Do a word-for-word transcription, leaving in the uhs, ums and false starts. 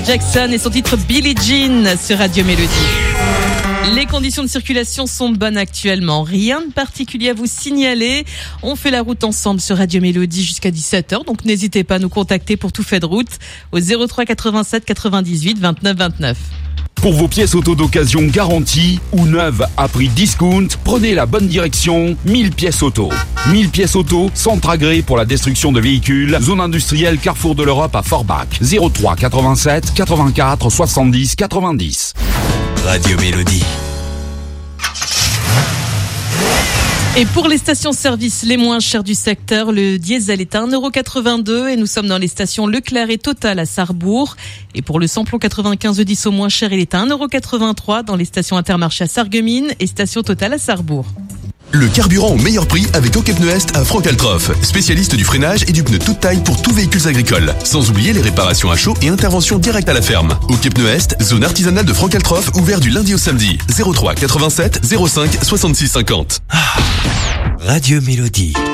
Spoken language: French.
Jackson et son titre Billie Jean sur Radio Mélodie. Les conditions de circulation sont bonnes actuellement. Rien de particulier à vous signaler. On fait la route ensemble sur Radio Mélodie jusqu'à dix-sept heures. Donc n'hésitez pas à nous contacter pour tout fait de route au zéro trois quatre-vingt-sept quatre-vingt-dix-huit vingt-neuf vingt-neuf. Pour vos pièces auto d'occasion garanties ou neuves à prix discount, prenez la bonne direction, mille pièces auto. mille pièces auto, centre agréé pour la destruction de véhicules, zone industrielle Carrefour de l'Europe à Forbach. zéro trois quatre-vingt-sept quatre-vingt-quatre soixante-dix quatre-vingt-dix. Radio Mélodie. Et pour les stations-service les moins chères du secteur, le diesel est à un euro quatre-vingt-deux et nous sommes dans les stations Leclerc et Total à Sarrebourg. Et pour le samplon quatre-vingt-quinze dix au moins cher, il est à un euro quatre-vingt-trois dans les stations Intermarché à Sarreguemines et stations Total à Sarrebourg. Le carburant au meilleur prix avec Okepneu-Est à Franck-Altroff, spécialiste du freinage et du pneu toute taille pour tous véhicules agricoles. Sans oublier les réparations à chaud et intervention directe à la ferme. Okepneu-Est, zone artisanale de Franck-Altroff, ouvert du lundi au samedi. zéro trois quatre-vingt-sept zéro cinq soixante-six cinquante. Radio Mélodie.